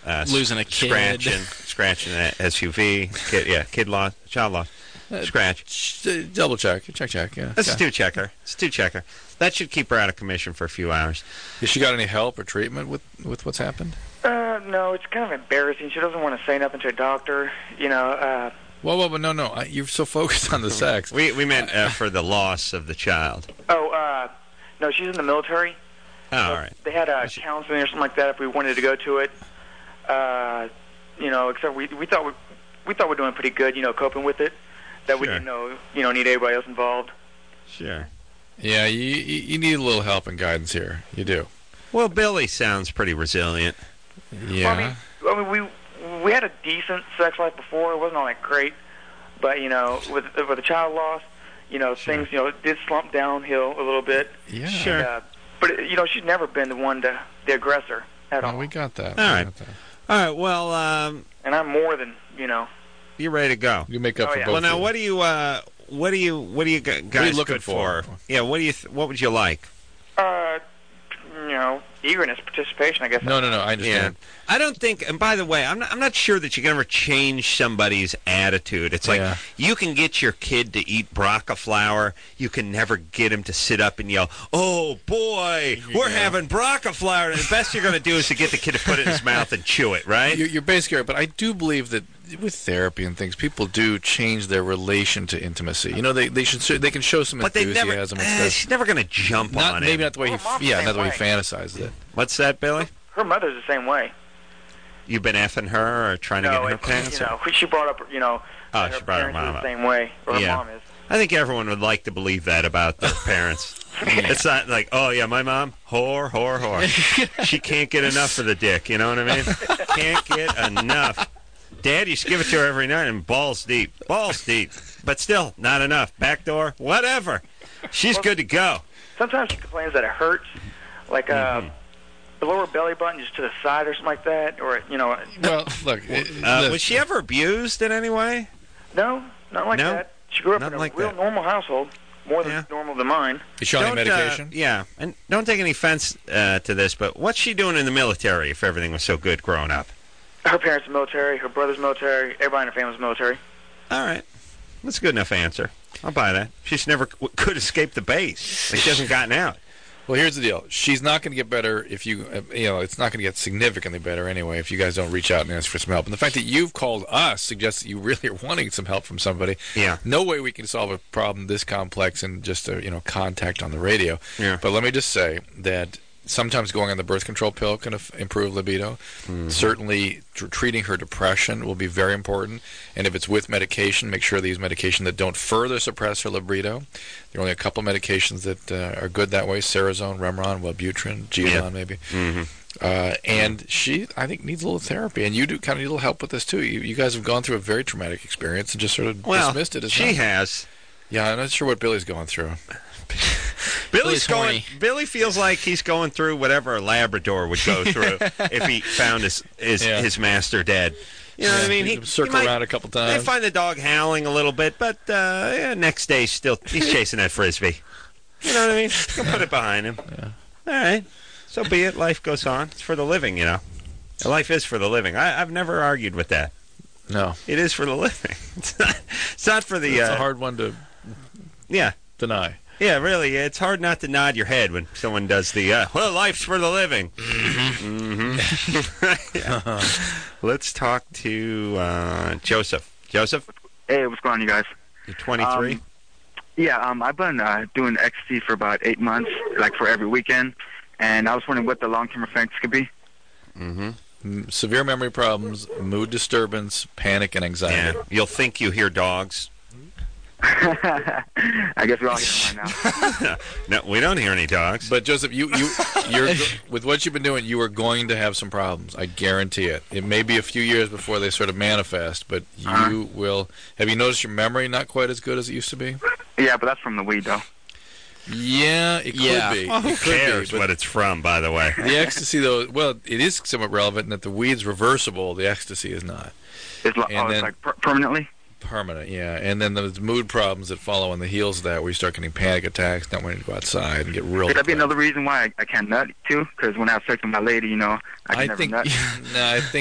losing a kid, scratching an SUV, child loss, scratch. Double check. Yeah. That's a two-checker. That should keep her out of commission for a few hours. Has she got any help or treatment with what's happened? No, it's kind of embarrassing. She doesn't want to say nothing to a doctor. Whoa, no. You're so focused on the sex. We meant for the loss of the child. No, she's in the military. Oh, all right. They had counseling or something like that if we wanted to go to it. Except we thought we're doing pretty good, coping with it. That we didn't need everybody else involved. Sure. Yeah, you need a little help and guidance here. You do. Well, Billy sounds pretty resilient. Yeah. Well, we had a decent sex life before. It wasn't all that great, but with the child loss, things did slump downhill a little bit. Yeah. Sure. But she's never been the aggressor at all. We got that. All right. Well, and I'm more than you're ready to go. You make up for both. Well, now what do you guys looking for? Yeah. What would you like? Eagerness, participation, I guess. No, I understand. Yeah. I don't think, and by the way, I'm not sure that you can ever change somebody's attitude. It's like you can get your kid to eat braca flour. You can never get him to sit up and yell, "Oh, boy, we're having braca flour." And the best you're going to do is to get the kid to put it in his mouth and chew it, right? You're basically right, but I do believe that with therapy and things, people do change their relation to intimacy. They can show some enthusiasm. She's never going to jump on it. Maybe not the way not the way he fantasizes it. What's that, Billy? Her mother's the same way. You've been effing her or trying to get her pants? She brought up, she her brought her mom the up. same way, or her mom is. I think everyone would like to believe that about their parents. It's not like, oh, yeah, my mom, whore. She can't get enough of the dick, you know what I mean? Can't get enough. Dad used to give it to her every night and balls deep. But still, not enough. Back door, whatever. She's good to go. Sometimes she complains that it hurts, like the lower belly button just to the side or something like that, or Well, look, was she ever abused in any way? No, not like that. She grew up in a real normal household, more than normal than mine. Is she on medication? And don't take any offense to this, but what's she doing in the military if everything was so good growing up? Her parents are military, her brother's military, everybody in her family's military. All right. That's a good enough answer. I'll buy that. She's never could escape the base. Like she hasn't gotten out. Well, here's the deal. She's not going to get better if you, it's not going to get significantly better anyway if you guys don't reach out and ask for some help. And the fact that you've called us suggests that you really are wanting some help from somebody. Yeah. No way we can solve a problem this complex in just a, contact on the radio. Yeah. But let me just say that sometimes going on the birth control pill can improve libido. Mm-hmm. Certainly, treating her depression will be very important. And if it's with medication, make sure they use medication that don't further suppress her libido. There are only a couple medications that are good that way: Cerazone, Remeron, Wellbutrin, Geolon, maybe. Mm-hmm. And she, I think, needs a little therapy. And you do kind of need a little help with this, too. You guys have gone through a very traumatic experience and just sort of dismissed it as she has. Yeah, I'm not sure what Billy's going through. Billy feels like he's going through whatever a Labrador would go through if he found his master dead. You know what I mean? He circle around a couple times. They find the dog howling a little bit, but next day he's chasing that frisbee. You know what I mean? He'll put it behind him. Yeah. All right. So be it. Life goes on. It's for the living, Life is for the living. I've never argued with that. No. It is for the living. It's not for the... It's a hard one to deny. Yeah, really. It's hard not to nod your head when someone does the, life's for the living. Mm-hmm. Let's talk to Joseph. Joseph? Hey, what's going on, you guys? You're 23? I've been doing ecstasy for about 8 months, like for every weekend, and I was wondering what the long-term effects could be. Mm-hmm. Severe memory problems, mood disturbance, panic, and anxiety. Yeah. You'll think you hear dogs. I guess we all hear them right now. No, we don't hear any dogs. But Joseph, you're with what you've been doing, you are going to have some problems. I guarantee it. It may be a few years before they sort of manifest, but you will. Have you noticed your memory not quite as good as it used to be? Yeah, but that's from the weed, though. Yeah, it could be. Well, who cares what it's from, by the way? The ecstasy, though, well, it is somewhat relevant in that the weed's reversible. The ecstasy is not. It's like permanently? Permanent, yeah. And then there's mood problems that follow on the heels of that, where you start getting panic attacks, not wanting to go outside, and get real. Could that be another reason why I can't nut too? Because when I have sex with my lady, I can never nut. No, I